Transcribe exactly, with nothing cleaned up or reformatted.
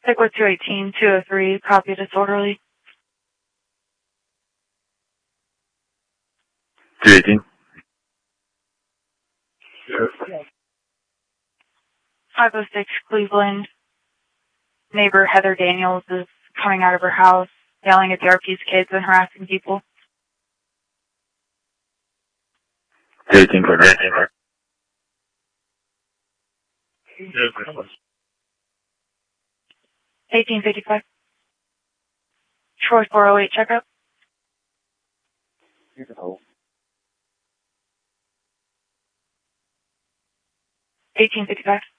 Stick with two eighteen, two oh three, copy disorderly. two eighteen. five oh six Cleveland. Neighbor Heather Daniels is coming out of her house, yelling at the R P's kids and harassing people. two eighteen, correct. eighteen fifty-five. Troy four oh eight, checkup. eighteen fifty-five.